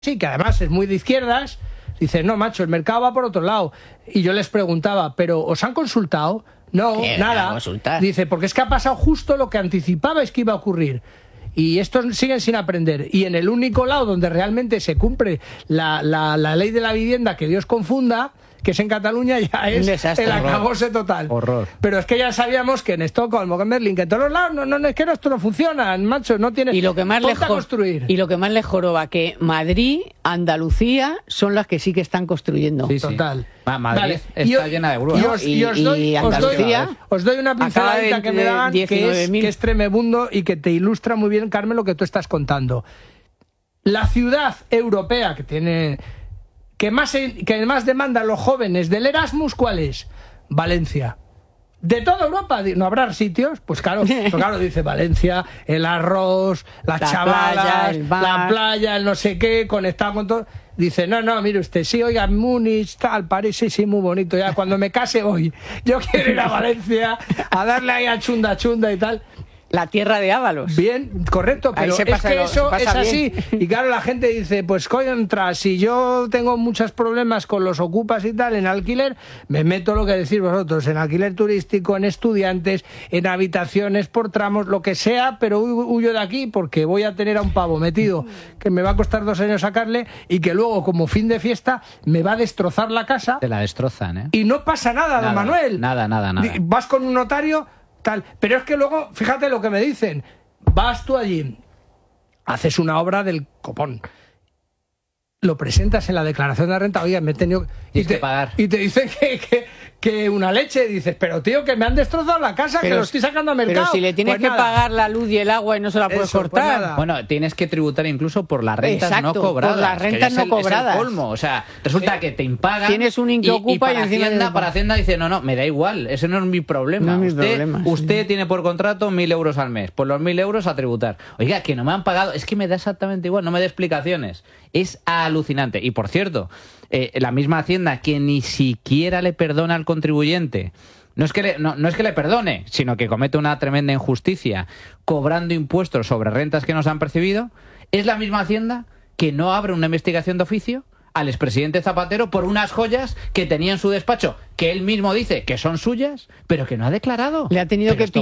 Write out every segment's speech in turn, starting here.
sí, que además es muy de izquierdas, dice, no, macho, el mercado va por otro lado. Y yo les preguntaba, ¿pero os han consultado? No, nada. Dice, porque es que ha pasado justo lo que anticipabais que iba a ocurrir. Y estos siguen sin aprender. Y en el único lado donde realmente se cumple la ley de la vivienda, que Dios confunda, que es en Cataluña, ya es desastre, el acabose total. Horror. Pero es que ya sabíamos que en Estocolmo, en Berlín, que en todos los lados, no, es que esto no funciona, macho, no tienes... Y lo que más construir. Y lo que más les joroba, que Madrid, Andalucía, son las que sí que están construyendo. Sí, sí. Total. Madrid está llena de grúas. Y os doy una pinceladita que me dan, que es tremebundo y que te ilustra muy bien, Carmen, lo que tú estás contando. La ciudad europea que tiene... que más demanda a los jóvenes del Erasmus, ¿cuál es? Valencia. De toda Europa, no habrá sitios, pues claro, dice Valencia, el arroz, las chavalas, la playa, el no sé qué, conectado con todo. Dice, no, mire usted, sí, oiga, Múnich, tal, París, sí, muy bonito, ya cuando me case voy. Yo quiero ir a Valencia a darle ahí a chunda y tal. La tierra de Ábalos. Bien, correcto, pero es que eso es así. Y claro, la gente dice, pues contra, si yo tengo muchos problemas con los ocupas y tal, en alquiler, me meto lo que decís vosotros, en alquiler turístico, en estudiantes, en habitaciones por tramos, lo que sea, pero huyo de aquí porque voy a tener a un pavo metido que me va a costar 2 años sacarle y que luego, como fin de fiesta, me va a destrozar la casa. Te la destrozan, ¿eh? Y no pasa nada, don Manuel. Nada. Vas con un notario... tal, pero es que luego, fíjate lo que me dicen, vas tú allí, haces una obra del copón, lo presentas en la declaración de renta, oye, me he tenido que pagar. Y te dicen que una leche, dices, pero tío, que me han destrozado la casa, que lo estoy sacando a mercado. Pero si le tienes que pagar la luz y el agua y no se la puedes cortar. Pues bueno, tienes que tributar incluso por las rentas no cobradas. Por las rentas no cobradas. Es el colmo. O sea, resulta que te impagan. Tienes un inquiocupa y para Hacienda dice, no, me da igual, ese no es mi problema. No es mi problema. Usted tiene por contrato 1.000 euros al mes. Por los 1.000 euros a tributar. Oiga, que no me han pagado, es que me da exactamente igual, no me da explicaciones. Es alucinante. Y por cierto, la misma Hacienda que ni siquiera le perdona al contribuyente. No es que le perdone, sino que comete una tremenda injusticia cobrando impuestos sobre rentas que no se han percibido. Es la misma Hacienda que no abre una investigación de oficio al expresidente Zapatero por unas joyas que tenía en su despacho, que él mismo dice que son suyas, pero que no ha declarado. Le ha tenido que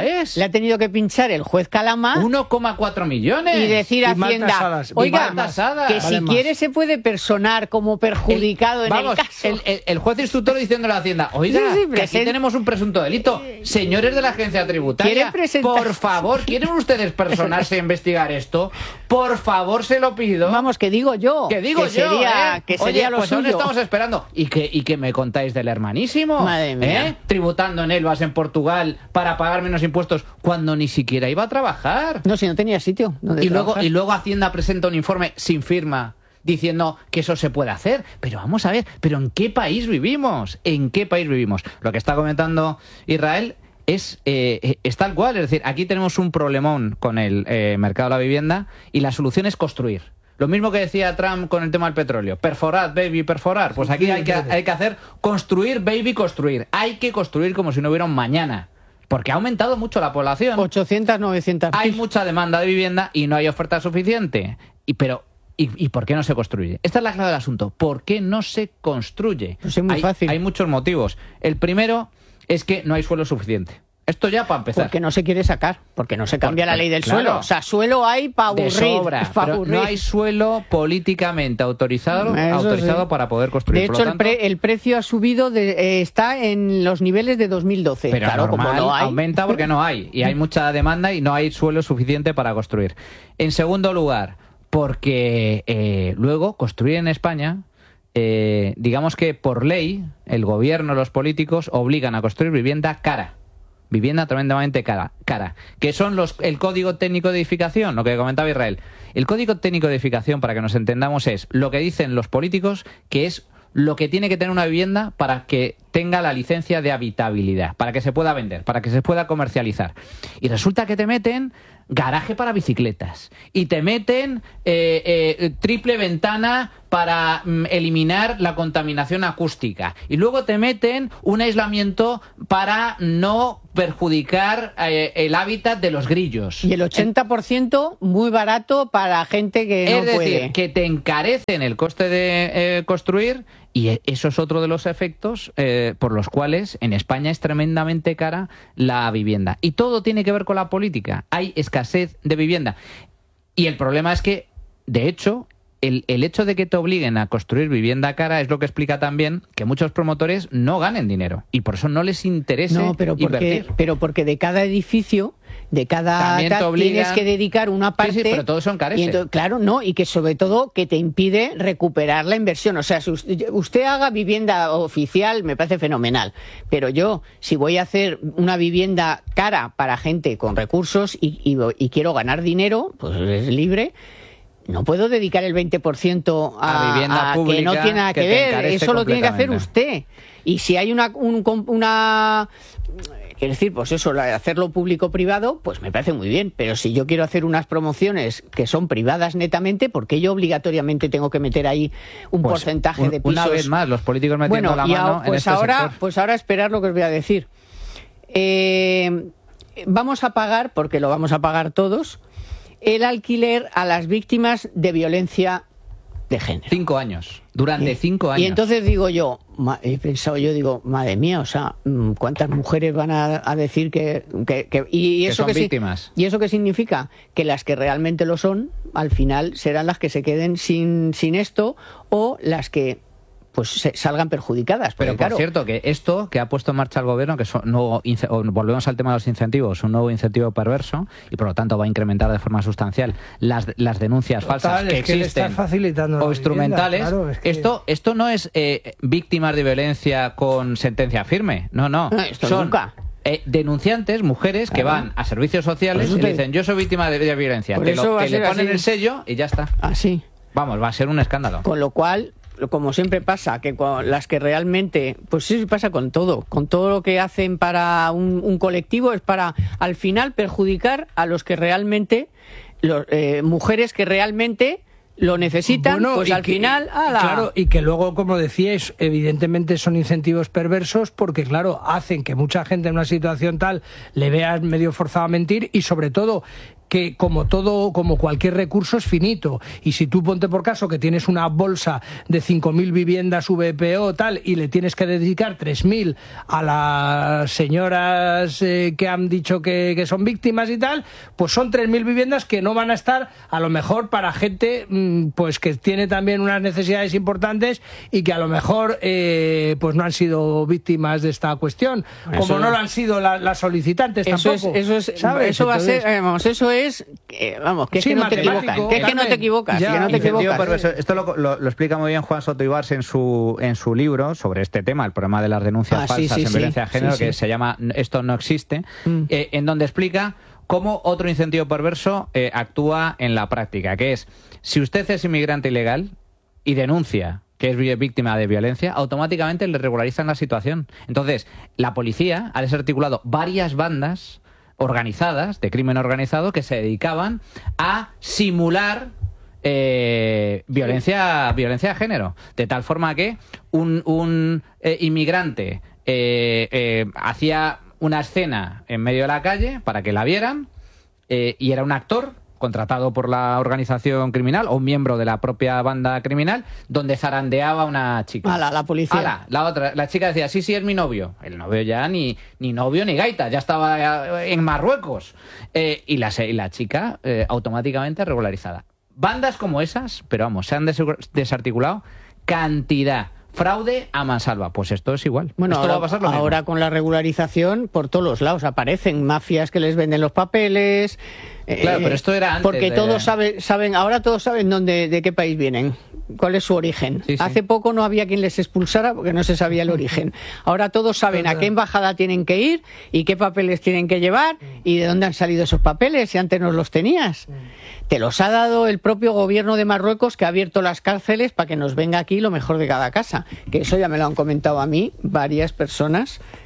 pinchar el juez Calamá 1,4 millones. Y decir a Hacienda, oiga, que si quiere se puede personar como perjudicado en el caso. El juez instructor diciéndole a Hacienda, oiga, que aquí tenemos un presunto delito. Señores de la agencia tributaria, por favor, ¿quieren ustedes personarse a investigar esto? Por favor, se lo pido. Vamos, que digo yo. Que sería Oye, lo suyo. Estamos esperando. ¿Y qué me contáis del hermanísimo? Madre mía. Tributando en Elvas, en Portugal, para pagar menos impuestos, cuando ni siquiera iba a trabajar. No, si no tenía sitio. Y luego Hacienda presenta un informe sin firma, diciendo que eso se puede hacer. Pero vamos a ver, ¿pero en qué país vivimos? ¿En qué país vivimos? Lo que está comentando Israel es tal cual. Es decir, aquí tenemos un problemón con el mercado de la vivienda y la solución es construir. Lo mismo que decía Trump con el tema del petróleo. Perforad, baby, perforar. Pues aquí hay que hacer construir, baby, construir. Hay que construir como si no hubiera un mañana. Porque ha aumentado mucho la población. 800, 900. Hay mucha demanda de vivienda y no hay oferta suficiente. ¿Y por qué no se construye? Esta es la clave del asunto. ¿Por qué no se construye? Pues es muy fácil. Hay muchos motivos. El primero es que no hay suelo suficiente. Esto ya para empezar. Porque no se quiere sacar, porque no se cambia la ley del suelo. O sea, suelo hay para aburrir. De sobra, pero no hay suelo políticamente autorizado para poder construir. De hecho, el precio ha subido, está en los niveles de 2012. Pero claro, normal, como no hay, aumenta porque no hay. Y hay mucha demanda y no hay suelo suficiente para construir. En segundo lugar, porque luego construir en España... digamos que por ley, el gobierno, los políticos obligan a construir vivienda cara. Vivienda tremendamente cara, que son el Código Técnico de Edificación, lo que comentaba Israel. El Código Técnico de Edificación, para que nos entendamos, es lo que dicen los políticos, que es lo que tiene que tener una vivienda para que tenga la licencia de habitabilidad, para que se pueda vender, para que se pueda comercializar. Y resulta que te meten garaje para bicicletas y te meten triple ventana para eliminar la contaminación acústica. Y luego te meten un aislamiento para no perjudicar el hábitat de los grillos. Y el 80% muy barato para gente que no puede. Es decir, que te encarecen el coste de construir, y eso es otro de los efectos por los cuales en España es tremendamente cara la vivienda. Y todo tiene que ver con la política. Hay escasez de vivienda. Y el problema es que, de hecho, el hecho de que te obliguen a construir vivienda cara es lo que explica también que muchos promotores no ganen dinero y por eso no les interesa invertir. Pero porque de cada edificio, de cada tienes que dedicar una parte. Sí, pero todos son careces. Y entonces, claro, no, y que sobre todo que te impide recuperar la inversión. O sea, si usted haga vivienda oficial, me parece fenomenal. Pero yo, si voy a hacer una vivienda cara para gente con recursos y quiero ganar dinero, pues es libre. No puedo dedicar el 20% a vivienda pública, que no tiene nada que ver. Eso lo tiene que hacer usted. Y si hay una quiero decir, pues eso, hacerlo público-privado, pues me parece muy bien. Pero si yo quiero hacer unas promociones que son privadas netamente, ¿por qué yo obligatoriamente tengo que meter ahí un porcentaje de pisos? Una vez más, los políticos metiendo la mano en este sector. Pues ahora esperar lo que os voy a decir. Vamos a pagar, porque lo vamos a pagar todos, el alquiler a las víctimas de violencia de género. 5 años. Durante 5 años. Y entonces he pensado, madre mía, o sea, ¿cuántas mujeres van a decir que son víctimas? ¿Y eso qué significa? Que las que realmente lo son, al final serán las que se queden sin esto, o las que pues salgan perjudicadas. Pero por cierto, que esto que ha puesto en marcha el gobierno, que es un nuevo, volvemos al tema de los incentivos, un nuevo incentivo perverso, y por lo tanto va a incrementar de forma sustancial las denuncias falsas que existen o instrumentales. Claro, esto no es víctimas de violencia con sentencia firme. No. Esto son nunca. Denunciantes, mujeres que van a servicios sociales y le dicen, yo soy víctima de violencia. Que le ponen el sello y ya está. Así. Vamos, va a ser un escándalo. Con lo cual, como siempre pasa, que las que realmente, pues sí pasa con todo lo que hacen para un colectivo es para al final perjudicar a los que realmente, mujeres que realmente lo necesitan, pues al final... Claro, y que luego, como decíais, evidentemente son incentivos perversos porque, claro, hacen que mucha gente en una situación tal le vea medio forzado a mentir y, sobre todo, que como cualquier recurso es finito, y si tú ponte por caso que tienes una bolsa de 5.000 viviendas VPO tal y le tienes que dedicar 3.000 a las señoras que han dicho que son víctimas y tal, pues son 3.000 viviendas que no van a estar a lo mejor para gente pues que tiene también unas necesidades importantes y que a lo mejor pues no han sido víctimas de esta cuestión, como no lo han sido las solicitantes tampoco. Eso va a ser, eso es que es que no te equivocas, que no te equivocas, que no te equivocas. Esto lo explica muy bien Juan Soto Ibars en su libro sobre este tema, el problema de las denuncias falsas en violencia de género, que se llama Esto no existe, en donde explica cómo otro incentivo perverso actúa en la práctica, que es, si usted es inmigrante ilegal y denuncia que es víctima de violencia, automáticamente le regularizan la situación. Entonces, la policía ha desarticulado varias bandas organizadas, de crimen organizado, que se dedicaban a simular violencia de género, de tal forma que un inmigrante hacía una escena en medio de la calle para que la vieran, y era un actor contratado por la organización criminal o un miembro de la propia banda criminal, donde zarandeaba a una chica. La policía. La chica decía, sí, es mi novio. El novio ya ni novio ni gaita, ya estaba en Marruecos. Y la chica automáticamente regularizada. Bandas como esas, pero vamos, se han desarticulado cantidad. Fraude a mansalva. Pues esto es igual. Bueno, esto va a pasar lo ahora mismo. Con la regularización, por todos los lados aparecen mafias que les venden los papeles. Claro, pero esto era antes. Porque todos saben, ahora todos saben de qué país vienen, cuál es su origen. Sí. Hace poco no había quien les expulsara porque no se sabía el origen. Ahora todos saben a qué embajada tienen que ir y qué papeles tienen que llevar y de dónde han salido esos papeles, si antes no los tenías. Te los ha dado el propio gobierno de Marruecos, que ha abierto las cárceles para que nos venga aquí lo mejor de cada casa. Que eso ya me lo han comentado a mí varias personas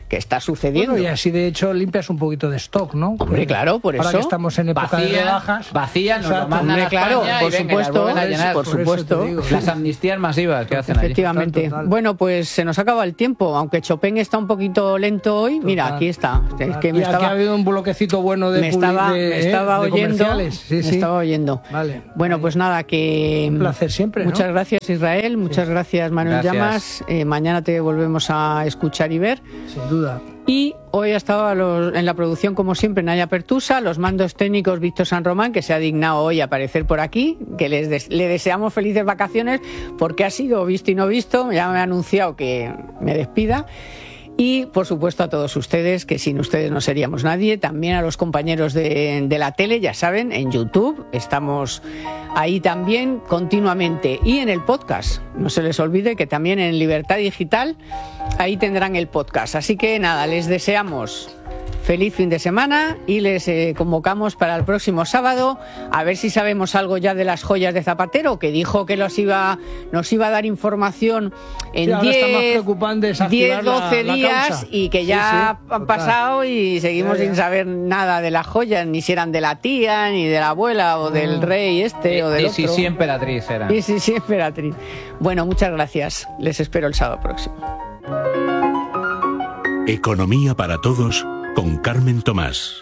que está sucediendo. Bueno, y así de hecho limpias un poquito de stock, ¿no? Hombre, claro, por ahora eso. que estamos en época de bajas. Vacían, nos lo mandan hombre, a España claro, y por venga, supuesto, las vuelven a llenar. por supuesto. Las amnistías masivas que hacen Efectivamente. Total. Bueno, pues se nos acaba el tiempo, aunque Chopin está un poquito lento hoy. Total. Mira, aquí está. Es que y aquí ha habido un bloquecito bueno de estaba oyendo. Sí, me estaba oyendo. Vale. Bueno, pues nada, que un placer siempre, muchas ¿no? gracias, Israel, muchas gracias, Manuel Llamas. Mañana te volvemos a escuchar y ver. Sin duda. Y hoy ha estado en la producción, como siempre, Naya Pertusa, los mandos técnicos Víctor San Román, que se ha dignado hoy a aparecer por aquí, que le deseamos felices vacaciones, porque ha sido visto y no visto, ya me ha anunciado que me despida. Y, por supuesto, a todos ustedes, que sin ustedes no seríamos nadie. También a los compañeros de la tele, ya saben, en YouTube. Estamos ahí también continuamente. Y en el podcast. No se les olvide que también en Libertad Digital, ahí tendrán el podcast. Así que, nada, les deseamos feliz fin de semana y les convocamos para el próximo sábado a ver si sabemos algo ya de las joyas de Zapatero, que dijo que nos iba a dar información en 10, 12 días y que ya han pasado y seguimos sin saber nada de las joyas, ni si eran de la tía, ni de la abuela o del rey o del otro. Y si emperatriz era. Y si emperatriz. Bueno, muchas gracias. Les espero el sábado próximo. Economía para todos con Carmen Tomás.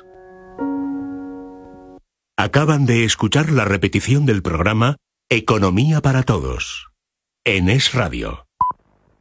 Acaban de escuchar la repetición del programa Economía para Todos en Es Radio.